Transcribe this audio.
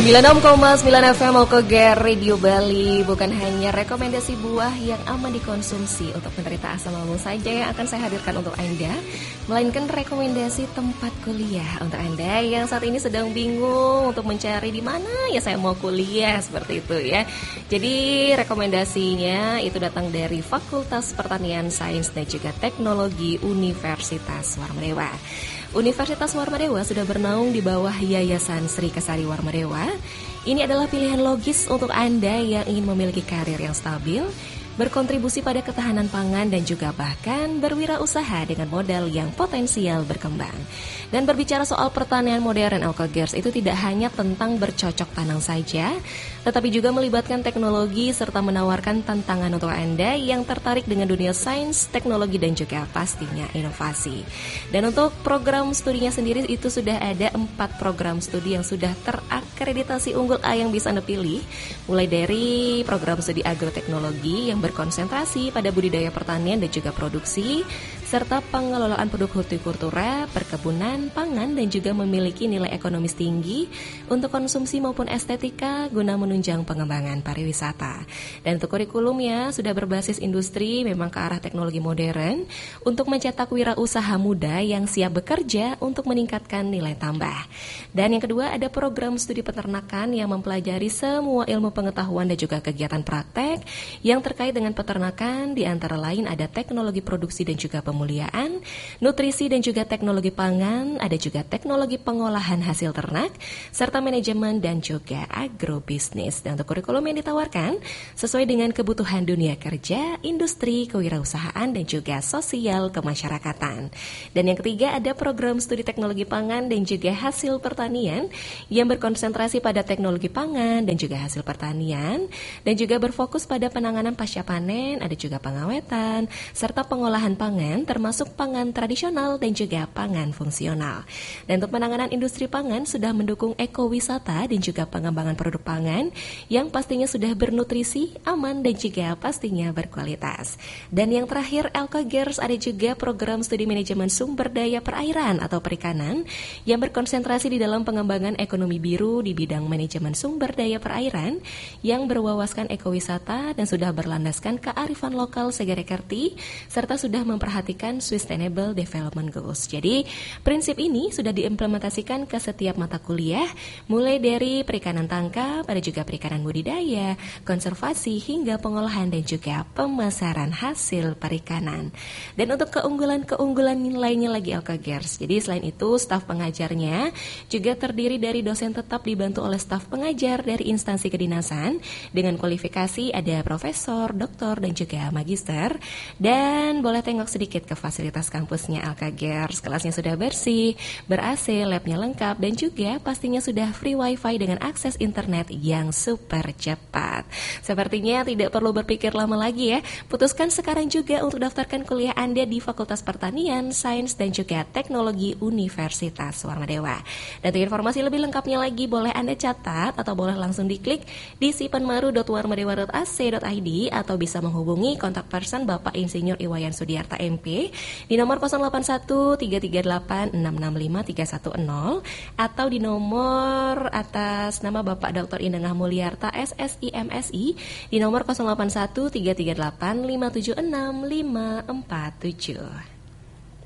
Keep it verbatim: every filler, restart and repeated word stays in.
sembilan puluh enam koma sembilan F M Okoger Radio Bali. Bukan hanya rekomendasi buah yang aman dikonsumsi untuk penderita asam lambung saja yang akan saya hadirkan untuk Anda, melainkan rekomendasi tempat kuliah untuk Anda yang saat ini sedang bingung untuk mencari di mana ya saya mau kuliah, seperti itu ya. Jadi rekomendasinya itu datang dari Fakultas Pertanian, Sains dan juga Teknologi Universitas Warmadewa. Universitas Warmadewa sudah bernaung di bawah Yayasan Sri Kesari Warmadewa. Ini adalah pilihan logis untuk Anda yang ingin memiliki karir yang stabil, berkontribusi pada ketahanan pangan dan juga bahkan berwirausaha dengan modal yang potensial berkembang. Dan berbicara soal pertanian modern Alkogers, itu tidak hanya tentang bercocok tanam saja, tetapi juga melibatkan teknologi serta menawarkan tantangan untuk Anda yang tertarik dengan dunia sains, teknologi dan juga pastinya inovasi. Dan untuk program studinya sendiri itu sudah ada empat program studi yang sudah terakreditasi unggul A yang bisa Anda pilih, mulai dari program studi agroteknologi yang berkonsentrasi pada budidaya pertanian dan juga produksi, serta pengelolaan produk hortikultura, perkebunan, pangan, dan juga memiliki nilai ekonomis tinggi untuk konsumsi maupun estetika guna menunjang pengembangan pariwisata. Dan untuk kurikulumnya sudah berbasis industri, memang ke arah teknologi modern untuk mencetak wirausaha muda yang siap bekerja untuk meningkatkan nilai tambah. Dan yang kedua ada program studi peternakan yang mempelajari semua ilmu pengetahuan dan juga kegiatan praktek yang terkait dengan peternakan, di antara lain ada teknologi produksi dan juga pemuliaan, nutrisi dan juga teknologi pangan, ada juga teknologi pengolahan hasil ternak, serta manajemen dan juga agrobisnis. Dan untuk kurikulum yang ditawarkan sesuai dengan kebutuhan dunia kerja, industri, kewirausahaan dan juga sosial kemasyarakatan. Dan yang ketiga ada program studi teknologi pangan dan juga hasil pertanian yang berkonsentrasi pada teknologi pangan dan juga hasil pertanian, dan juga berfokus pada penanganan pasca panen, ada juga pengawetan, serta pengolahan pangan termasuk pangan tradisional dan juga pangan fungsional. Dan untuk penanganan industri pangan sudah mendukung ekowisata dan juga pengembangan produk pangan yang pastinya sudah bernutrisi, aman dan juga pastinya berkualitas. Dan yang terakhir Alkogers ada juga program studi manajemen sumber daya perairan atau perikanan yang berkonsentrasi di dalam pengembangan ekonomi biru di bidang manajemen sumber daya perairan yang berwawaskan ekowisata dan sudah berlandaskan kearifan lokal Segerekerti serta sudah memperhatikan Sustainable Development Goals. Jadi prinsip ini sudah diimplementasikan ke setiap mata kuliah, mulai dari perikanan tangkap, ada juga perikanan budidaya, konservasi hingga pengolahan dan juga pemasaran hasil perikanan. Dan untuk keunggulan-keunggulan lainnya lagi Alkogers, jadi selain itu staf pengajarnya juga terdiri dari dosen tetap dibantu oleh staf pengajar dari instansi kedinasan dengan kualifikasi ada profesor, doktor dan juga magister. Dan boleh tengok sedikit ke fasilitas kampusnya Alkogers, kelasnya sudah bersih, ber-A C, labnya lengkap dan juga pastinya sudah free wifi dengan akses internet yang super cepat. Sepertinya tidak perlu berpikir lama lagi ya, putuskan sekarang juga untuk daftarkan kuliah Anda di Fakultas Pertanian, Sains dan juga Teknologi Universitas Warmadewa. Dan untuk informasi lebih lengkapnya lagi boleh Anda catat atau boleh langsung diklik di sipanmaru dot warmadewa dot a c dot i d atau bisa menghubungi kontak person Bapak Insinyur Iwayan Sudiarta M P di nomor nol delapan satu tiga tiga delapan enam enam lima tiga satu nol atau di nomor atas nama Bapak Doktor Indengah Mulyarta S S I M S I di nomor nol delapan satu tiga tiga delapan lima tujuh enam lima empat tujuh.